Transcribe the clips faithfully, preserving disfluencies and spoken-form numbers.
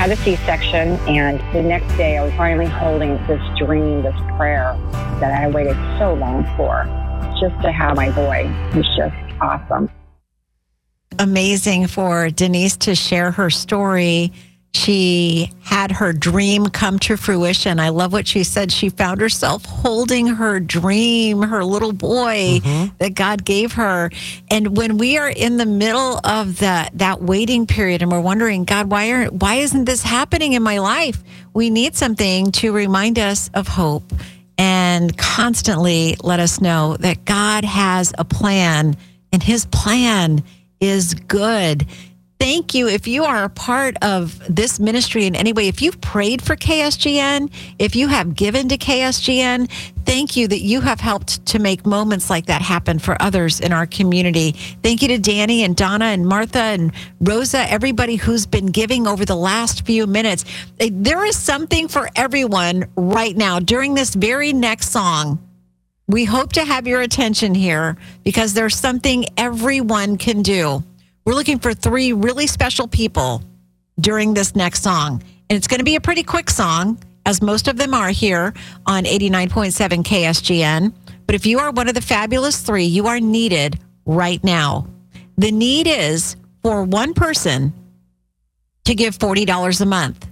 had a C-section, and the next day I was finally holding this dream, this prayer that I waited so long for. Just to have my boy was just awesome. Amazing for Denise to share her story. She had her dream come to fruition. I love what she said. She found herself holding her dream, her little boy mm-hmm. that God gave her. And when we are in the middle of the, that waiting period and we're wondering, God, why are why isn't this happening in my life? We need something to remind us of hope and constantly let us know that God has a plan, and his plan is good. Thank you. If you are a part of this ministry in any way, if you've prayed for K S G N, if you have given to K S G N, thank you that you have helped to make moments like that happen for others in our community. Thank you to Danny and Donna and Martha and Rosa, everybody who's been giving over the last few minutes. There is something for everyone right now during this very next song. We hope to have your attention here because there's something everyone can do. We're looking for three really special people during this next song. And it's going to be a pretty quick song, as most of them are here on eighty-nine point seven K S G N. But if you are one of the fabulous three, you are needed right now. The need is for one person to give forty dollars a month.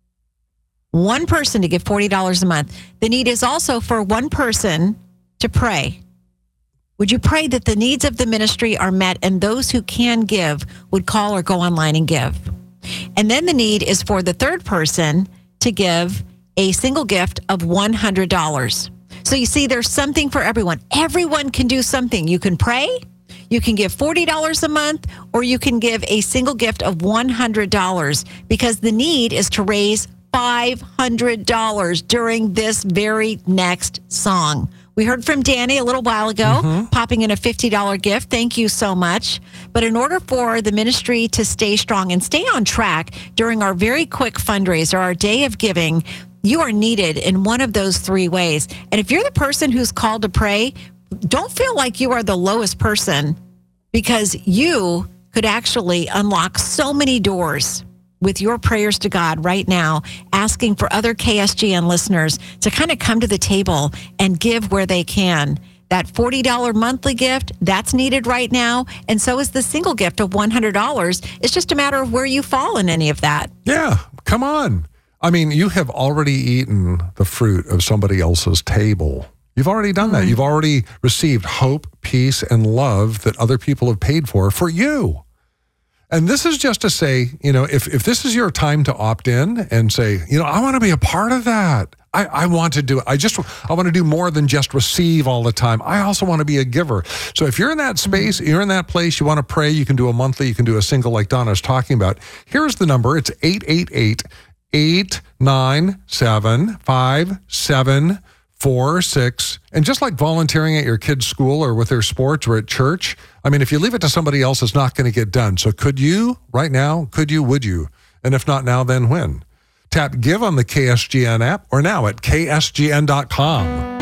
One person to give forty dollars a month. The need is also for one person to pray. Would you pray that the needs of the ministry are met and those who can give would call or go online and give? And then the need is for the third person to give a single gift of one hundred dollars. So you see, there's something for everyone. Everyone can do something. You can pray, you can give forty dollars a month, or you can give a single gift of one hundred dollars because the need is to raise five hundred dollars during this very next song. We heard from Danny a little while ago, mm-hmm. popping in a fifty dollars gift. Thank you so much. But in order for the ministry to stay strong and stay on track during our very quick fundraiser, our day of giving, you are needed in one of those three ways. And if you're the person who's called to pray, don't feel like you are the lowest person because you could actually unlock so many doors with your prayers to God right now, asking for other K S G N listeners to kind of come to the table and give where they can. That forty dollars monthly gift, that's needed right now. And so is the single gift of one hundred dollars. It's just a matter of where you fall in any of that. Yeah, come on. I mean, you have already eaten the fruit of somebody else's table. You've already done that. You've already received hope, peace, and love that other people have paid for for you. And this is just to say, you know, if, if this is your time to opt in and say, you know, I want to be a part of that. I, I want to do it. I just, I want to do more than just receive all the time. I also want to be a giver. So if you're in that space, you're in that place, you want to pray, you can do a monthly, you can do a single like Donna's talking about. Here's the number. It's eight eight eight, eight nine seven, five seven four six. And just like volunteering at your kid's school or with their sports or at church, I mean, if you leave it to somebody else, it's not going to get done. So could you right now? Could you? Would you? And if not now, then when? Tap Give on the K S G N app or now at K S G N dot com.